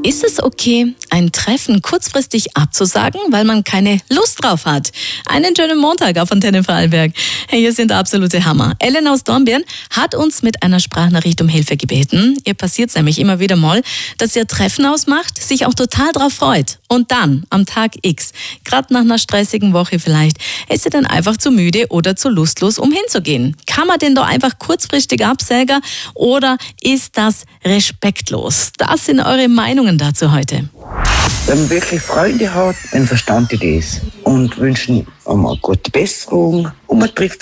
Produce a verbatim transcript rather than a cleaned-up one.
Ist es okay, ein Treffen kurzfristig abzusagen, weil man keine Lust drauf hat? Einen schönen Montag auf Antenne Vorarlberg. Hey, hier sind absolute Hammer. Ellen aus Dornbirn hat uns mit einer Sprachnachricht um Hilfe gebeten. Ihr passiert es nämlich immer wieder mal, dass ihr Treffen ausmacht, sich auch total drauf freut. Und dann, am Tag X, gerade nach einer stressigen Woche vielleicht, ist ihr dann einfach zu müde oder zu lustlos, um hinzugehen. Kann man denn da einfach kurzfristig absagen oder ist das respektlos? Das sind eure Meinungen dazu heute. Wenn man wirklich Freunde hat, dann verstand ich das und wünschen eine gute Besserung und man trifft